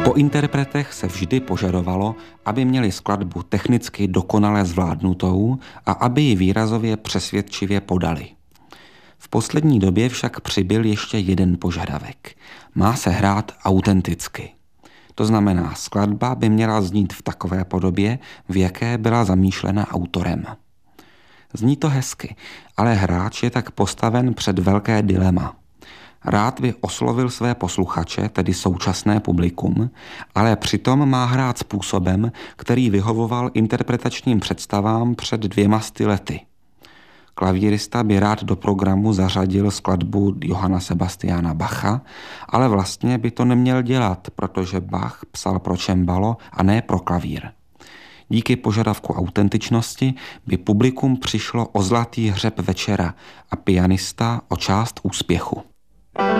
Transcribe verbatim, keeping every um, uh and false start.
Po interpretech se vždy požadovalo, aby měli skladbu technicky dokonale zvládnutou a aby ji výrazově přesvědčivě podali. V poslední době však přibyl ještě jeden požadavek. Má se hrát autenticky. To znamená, skladba by měla znít v takové podobě, v jaké byla zamýšlena autorem. Zní to hezky, ale hráč je tak postaven před velké dilema. Rád by oslovil své posluchače, tedy současné publikum, ale přitom má hrát způsobem, který vyhovoval interpretačním představám před dvěma sty lety. Klavírista by rád do programu zařadil skladbu Johanna Sebastiana Bacha, ale vlastně by to neměl dělat, protože Bach psal pro cembalo a ne pro klavír. Díky požadavku autentičnosti by publikum přišlo o zlatý hřeb večera a pianista o část úspěchu.